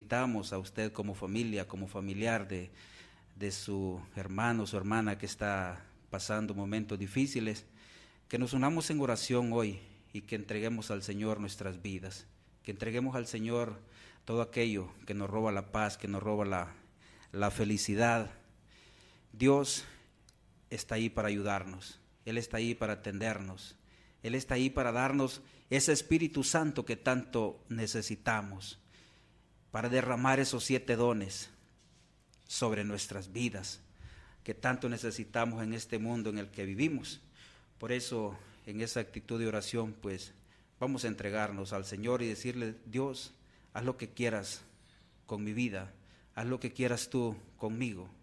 invitamos a usted como familia, como familiar de su hermano, su hermana que está pasando momentos difíciles, que nos unamos en oración hoy y que entreguemos al Señor nuestras vidas, que entreguemos al Señor todo aquello que nos roba la paz, que nos roba la felicidad. Dios está ahí para ayudarnos, Él está ahí para atendernos, Él está ahí para darnos ese Espíritu Santo que tanto necesitamos, para derramar esos 7 dones sobre nuestras vidas, que tanto necesitamos en este mundo en el que vivimos. Por eso, en esa actitud de oración, pues, vamos a entregarnos al Señor y decirle: Dios, haz lo que quieras con mi vida, haz lo que quieras tú conmigo.